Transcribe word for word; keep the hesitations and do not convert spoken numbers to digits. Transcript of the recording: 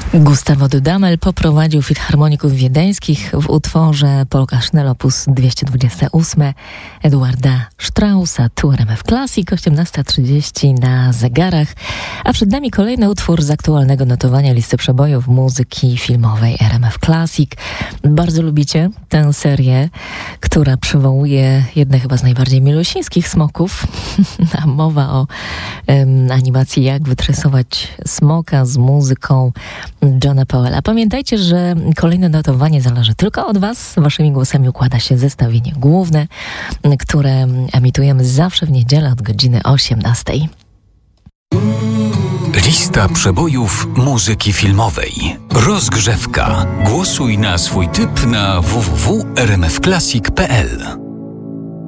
Gustav Dudamel poprowadził filharmoników wiedeńskich w utworze Polka Schnell op. dwieście dwadzieścia osiem Eduarda Straussa. Tu R M F Classic, osiemnasta trzydzieści na zegarach, a przed nami kolejny utwór z aktualnego notowania listy przebojów muzyki filmowej R M F Classic. Bardzo lubicie tę serię, która przywołuje jedne chyba z najbardziej milusińskich smoków. A mowa o um, animacji Jak wytresować smoka z muzyką Johna Powella. Pamiętajcie, że kolejne notowanie zależy tylko od Was. Waszymi głosami układa się zestawienie główne, które emitujemy zawsze w niedzielę od godziny osiemnastej. Lista przebojów muzyki filmowej. Rozgrzewka. Głosuj na swój typ na w w w kropka r m f classic kropka p l.